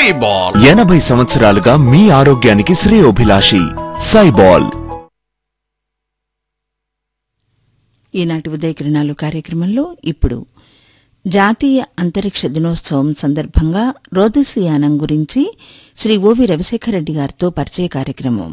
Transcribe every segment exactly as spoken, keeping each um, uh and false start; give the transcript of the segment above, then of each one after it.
సైబాల్ ఎనభై సంవత్సరాలుగా మీ ఆరోగ్యానికి శ్రేయోభిలాషి సైబాల్. ఈనాటి ఉదయకిరణాలు కార్యక్రమంలో ఇప్పుడు జాతీయ అంతరిక్ష దినోత్సవం సందర్భంగా రోదసీయానం గురించి శ్రీ ఓవి రవిశేఖర్ రెడ్డి గారితో పరిచయ కార్యక్రమం.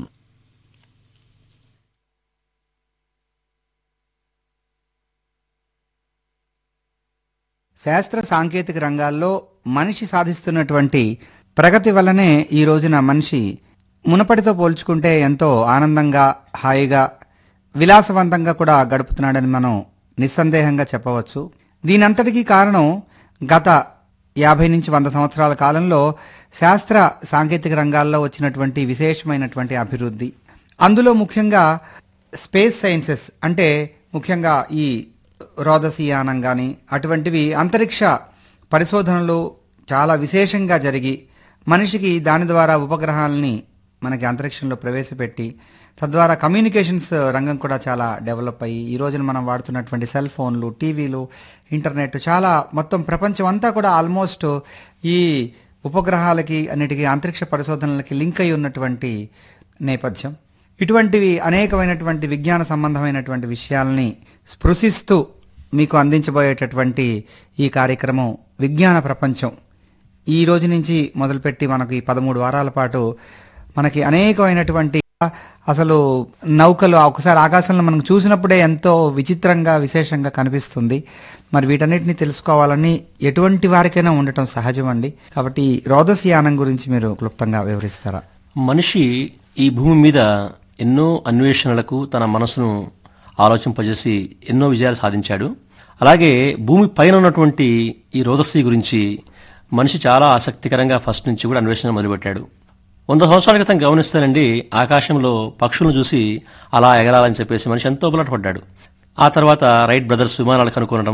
శాస్త్ర సాంకేతిక రంగాల్లో మనిషి సాధిస్తున్నటువంటి ప్రగతి వల్లనే ఈ రోజున మనిషి మునపటితో పోల్చుకుంటే ఎంతో ఆనందంగా, హాయిగా, విలాసవంతంగా కూడా గడుపుతున్నాడని మనం నిస్సందేహంగా చెప్పవచ్చు. దీనంతటికీ కారణం గత యాభై నుంచి వంద సంవత్సరాల కాలంలో శాస్త్ర సాంకేతిక రంగాల్లో వచ్చినటువంటి విశేషమైనటువంటి అభివృద్ధి. అందులో ముఖ్యంగా స్పేస్ సైన్సెస్ అంటే ముఖ్యంగా ఈ రోదసీయానం కానీ అటువంటివి అంతరిక్ష పరిశోధనలు చాలా విశేషంగా జరిగి మనిషికి దాని ద్వారా ఉపగ్రహాలని మనకి అంతరిక్షంలో ప్రవేశపెట్టి తద్వారా కమ్యూనికేషన్స్ రంగం కూడా చాలా డెవలప్ అయ్యి ఈ రోజున మనం వాడుతున్నటువంటి సెల్ ఫోన్లు, టీవీలు, ఇంటర్నెట్ చాలా మొత్తం ప్రపంచం అంతా కూడా ఆల్మోస్ట్ ఈ ఉపగ్రహాలకి అన్నిటికీ అంతరిక్ష పరిశోధనలకి లింక్ అయి ఉన్నటువంటి నేపథ్యం. ఇటువంటివి అనేకమైనటువంటి విజ్ఞాన సంబంధమైనటువంటి విషయాల్ని స్పృశిస్తూ మీకు అందించబోయేటటువంటి ఈ కార్యక్రమం విజ్ఞాన ప్రపంచం. ఈ రోజు నుంచి మొదలుపెట్టి మనకి పదమూడు వారాల పాటు మనకి అనేకమైనటువంటి అసలు నౌకలు ఒకసారి ఆకాశంలో మనం చూసినప్పుడే ఎంతో విచిత్రంగా విశేషంగా కనిపిస్తుంది. మరి వీటన్నిటిని తెలుసుకోవాలని ఎటువంటి వారికైనా ఉండటం సహజం అండి. కాబట్టి రోదసీయానం గురించి మీరు క్లుప్తంగా వివరిస్తారా? మనిషి ఈ భూమి మీద ఎన్నో అన్వేషణలకు తన మనసును ఆలోచింపజేసి ఎన్నో విజయాలు సాధించాడు. అలాగే భూమి పైన ఉన్నటువంటి ఈ రోదసీ గురించి మనిషి చాలా ఆసక్తికరంగా ఫస్ట్ నుంచి కూడా అన్వేషణ మొదలుపెట్టాడు. వంద సంవత్సరాల క్రితం గమనిస్తానండి, ఆకాశంలో పక్షులను చూసి అలా ఎగరాలని చెప్పేసి మనిషి ఎంతో బలటపడ్డాడు. ఆ తర్వాత రైట్ బ్రదర్స్ విమానాలు కనుక్కొనడం,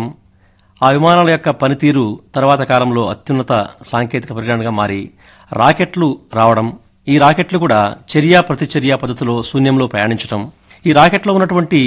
ఆ విమానాల యొక్క పనితీరు తర్వాత కాలంలో అత్యున్నత సాంకేతిక పరిజ్ఞానంగా మారి రాకెట్లు రావడం, ఈ రాకెట్లు కూడా చర్య ప్రతిచర్య పద్ధతిలో శూన్యంలో ప్రయాణించడం, ఈ రాకెట్లో ఉన్నటువంటి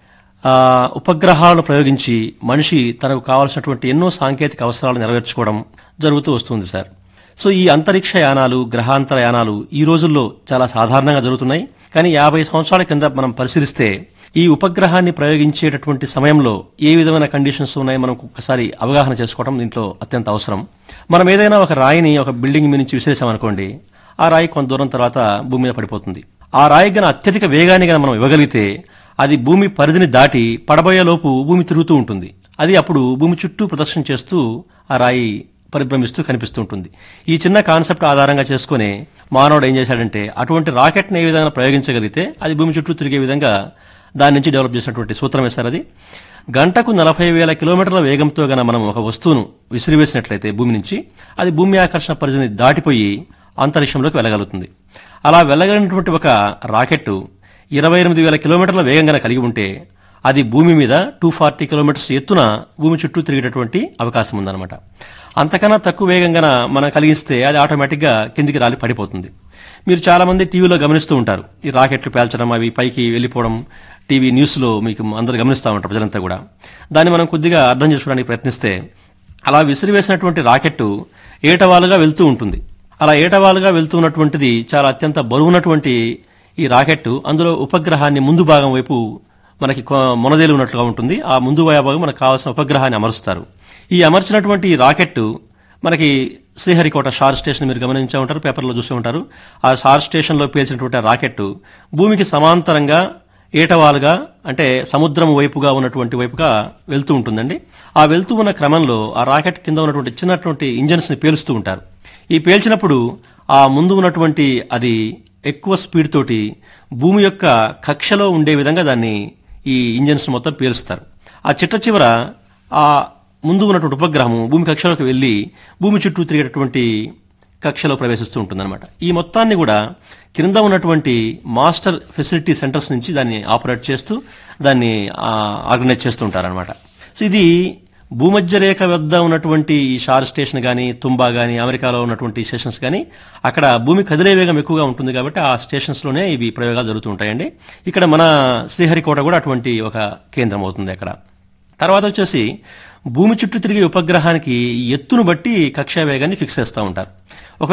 ఉపగ్రహాలను ప్రయోగించి మనిషి తనకు కావాల్సినటువంటి ఎన్నో సాంకేతిక అవసరాలు నెరవేర్చుకోవడం జరుగుతూ వస్తుంది సార్. సో ఈ అంతరిక్ష యానాలు, గ్రహాంతర యానాలు ఈ రోజుల్లో చాలా సాధారణంగా జరుగుతున్నాయి. కానీ యాభై సంవత్సరాల కింద మనం పరిశీలిస్తే ఈ ఉపగ్రహాన్ని ప్రయోగించేటటువంటి సమయంలో ఏ విధమైన కండిషన్స్ ఉన్నాయో మనం ఒకసారి అవగాహన చేసుకోవడం దీంట్లో అత్యంత అవసరం. మనం ఏదైనా ఒక రాయిని ఒక బిల్డింగ్ మీద నుంచి విసిరేసామనుకోండి, ఆ రాయి కొంత దూరం తర్వాత భూమి మీద పడిపోతుంది. ఆ రాయి గన అత్యధిక వేగాన్ని గన మనం ఇవ్వగలిగితే అది భూమి పరిధిని దాటి పడబోయేలోపు భూమి తిరుగుతూ ఉంటుంది. అది అప్పుడు భూమి చుట్టూ ప్రదర్శన చేస్తూ ఆ రాయి పరిభ్రమిస్తూ కనిపిస్తూ ఉంటుంది. ఈ చిన్న కాన్సెప్ట్ ఆధారంగా చేసుకుని మానవుడు ఏం చేశాడంటే అటువంటి రాకెట్ని ఏ విధంగా ప్రయోగించగలిగితే అది భూమి చుట్టూ తిరిగే విధంగా దాని నుంచి డెవలప్ చేసినటువంటి సూత్రం వేశారు. అది గంటకు నలభై వేల కిలోమీటర్ల వేగంతో గన మనం ఒక వస్తువును విసిరివేసినట్లయితే భూమి నుంచి అది భూమి ఆకర్షణ పరిధిని దాటిపోయి అంతరిక్షంలోకి వెళ్ళగలుగుతుంది. అలా వెళ్ళగలిగినటువంటి ఒక రాకెట్ ఇరవై ఎనిమిది వేల కిలోమీటర్ల వేగంగా కలిగి ఉంటే అది భూమి మీద టూ ఫార్టీ కిలోమీటర్స్ ఎత్తున భూమి చుట్టూ తిరిగేటటువంటి అవకాశం ఉందన్నమాట. అంతకన్నా తక్కువ వేగంగా మనం కలిగిస్తే అది ఆటోమేటిక్గా కిందికి రాలి పడిపోతుంది. మీరు చాలా మంది టీవీలో గమనిస్తూ ఉంటారు, ఈ రాకెట్లు పేల్చడం, అవి పైకి వెళ్ళిపోవడం, టీవీ న్యూస్లో మీకు అందరూ గమనిస్తూ ఉంటారు ప్రజలంతా కూడా. దాన్ని మనం కొద్దిగా అర్థం చేసుకోవడానికి ప్రయత్నిస్తే అలా విసిరివేసినటువంటి రాకెట్ ఏటవాలుగా వెళ్తూ ఉంటుంది. అలా ఏటవాలుగా వెళ్తున్నటువంటిది చాలా అత్యంత బరువున్నటువంటి ఈ రాకెట్ అందులో ఉపగ్రహాన్ని ముందు భాగం వైపు మనకి మొనదేలు ఉన్నట్లుగా ఉంటుంది. ఆ ముందు భాగం మనకు కావాల్సిన ఉపగ్రహాన్ని అమరుస్తారు. ఈ అమర్చినటువంటి రాకెట్ మనకి శ్రీహరికోట షార్ స్టేషన్ మీరు గమనించే ఉంటారు, పేపర్లో చూస్తూ ఉంటారు. ఆ షార్ స్టేషన్లో పేల్చినటువంటి రాకెట్ భూమికి సమాంతరంగా ఏటవాలుగా అంటే సముద్రం వైపుగా ఉన్నటువంటి వైపుగా వెళ్తూ ఉంటుందండి. ఆ వెళ్తూ ఉన్న క్రమంలో ఆ రాకెట్ కింద ఉన్నటువంటి చిన్నటువంటి ఇంజన్స్ ని పేలుస్తూ ఉంటారు. ఈ పేల్చినప్పుడు ఆ ముందు ఉన్నటువంటి అది ఎక్కువ స్పీడ్ తోటి భూమి యొక్క కక్షలో ఉండే విధంగా దాన్ని ఈ ఇంజన్స్ మొత్తం పేలుస్తారు. ఆ చిట్ట చివర ఆ ముందు ఉన్నటువంటి ఉపగ్రహము భూమి కక్షలోకి వెళ్లి భూమి చుట్టూ తిరిగేటటువంటి కక్షలో ప్రవేశిస్తూ ఉంటుందన్నమాట. ఈ మొత్తాన్ని కూడా క్రింద ఉన్నటువంటి మాస్టర్ ఫెసిలిటీ సెంటర్స్ నుంచి దాన్ని ఆపరేట్ చేస్తూ దాన్ని ఆర్గనైజ్ చేస్తూ ఉంటారనమాట. సో ఇది భూమధ్య రేఖ వద్ద ఉన్నటువంటి ఈ షార్ స్టేషన్ కానీ, తుంబా కానీ, అమెరికాలో ఉన్నటువంటి స్టేషన్స్ కానీ అక్కడ భూమి కదిలే వేగం ఎక్కువగా ఉంటుంది కాబట్టి ఆ స్టేషన్స్ లోనే ఇవి ప్రయోగాలు జరుగుతూ ఉంటాయండి. ఇక్కడ మన శ్రీహరికోట కూడా అటువంటి ఒక కేంద్రం అవుతుంది అక్కడ. తర్వాత వచ్చేసి భూమి చుట్టూ తిరిగే ఉపగ్రహానికి ఎత్తును బట్టి కక్షా వేగాన్ని ఫిక్స్ చేస్తూ ఉంటారు.